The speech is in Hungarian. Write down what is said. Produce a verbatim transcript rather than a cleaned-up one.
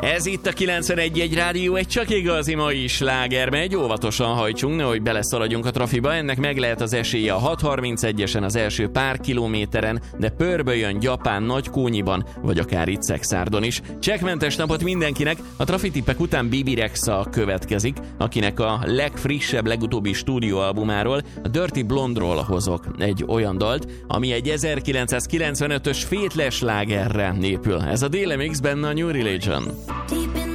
Ez itt a kilencvenegy egy rádió, egy csak igazi mai sláger megy, óvatosan hajtsunk, nehogy beleszaladjunk a trafiba, ennek meg lehet az esélye a hat harmincegyesen az első pár kilométeren, de pörbe jön Gyapán, Nagykónyiban, vagy akár itt Szexárdon is. Csekkmentes napot mindenkinek, a trafitippek után Bibi Rexha következik, akinek a legfrissebb, legutóbbi stúdióalbumáról, a Dirty Blonde-ról hozok egy olyan dalt, ami egy ezerkilencszázkilencvenötös fétles slágerre épül. Ez a dé el em iksz, benne a New Religion.